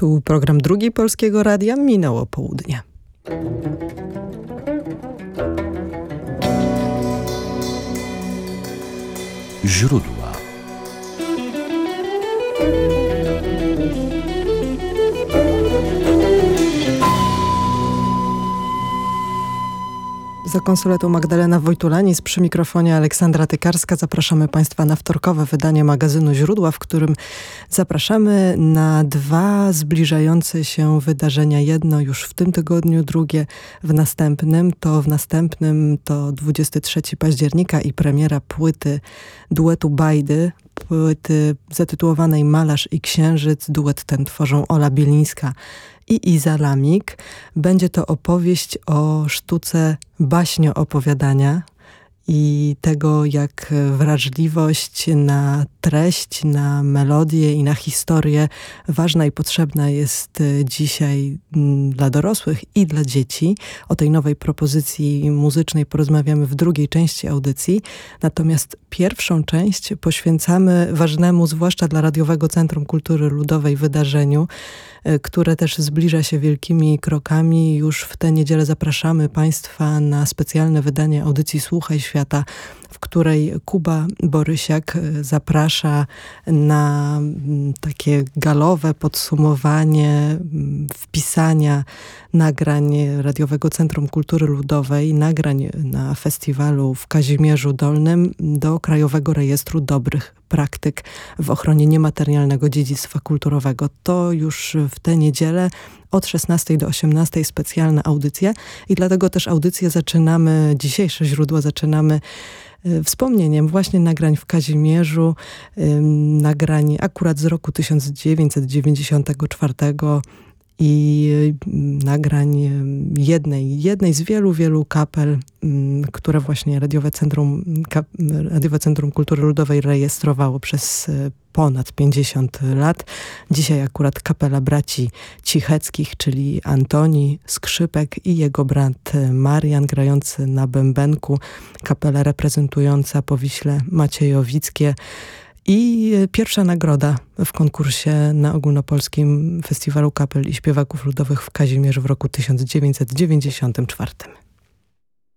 Tu program Drugi Polskiego Radia, minęło południe. Źródła. Za konsoletą Magdalena Wojtulanis, przy mikrofonie Aleksandra Tykarska. Zapraszamy Państwa na wtorkowe wydanie magazynu Źródła, w którym zapraszamy na dwa zbliżające się wydarzenia. Jedno już w tym tygodniu, drugie w następnym. W następnym to 23 października i premiera płyty duetu Bajdy, płyty zatytułowanej Malarz i Księżyc. Duet ten tworzą Ola Bielińska i Iza Lamik. Będzie to opowieść o sztuce baśnioopowiadania i tego, jak wrażliwość na treść, na melodię i na historię ważna i potrzebna jest dzisiaj dla dorosłych i dla dzieci. O tej nowej propozycji muzycznej porozmawiamy w drugiej części audycji. Natomiast pierwszą część poświęcamy ważnemu, zwłaszcza dla Radiowego Centrum Kultury Ludowej, wydarzeniu, które też zbliża się wielkimi krokami. Już w tę niedzielę zapraszamy Państwa na specjalne wydanie audycji Słuchaj Świata, w której Kuba Borysiak zaprasza na takie galowe podsumowanie wpisania nagrań Radiowego Centrum Kultury Ludowej, nagrań na festiwalu w Kazimierzu Dolnym do Krajowego Rejestru Dobrych Praktyk w ochronie niematerialnego dziedzictwa kulturowego. To już w tę niedzielę od 16 do 18 specjalna audycja i dlatego też audycję zaczynamy, dzisiejsze źródła zaczynamy wspomnieniem właśnie nagrań w Kazimierzu, nagrań akurat z roku 1994 i nagrań jednej z wielu kapel, które właśnie Radiowe Centrum Kultury Ludowej rejestrowało przez ponad 50 lat. Dzisiaj akurat kapela braci Cicheckich, czyli Antoni Skrzypek i jego brat Marian, grający na bębenku. Kapela reprezentująca Powiśle Maciejowickie. I pierwsza nagroda w konkursie na Ogólnopolskim Festiwalu Kapel i Śpiewaków Ludowych w Kazimierzu w roku 1994.